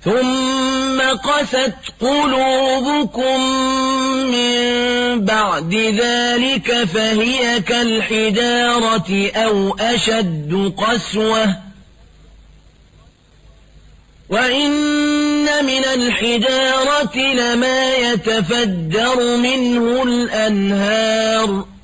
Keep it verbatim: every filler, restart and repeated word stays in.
ثم قست قلوبكم من بعد ذلك فهي كالحجارة أو أشد قسوة وإن من الحجارة لما يتفجر منه الأنهار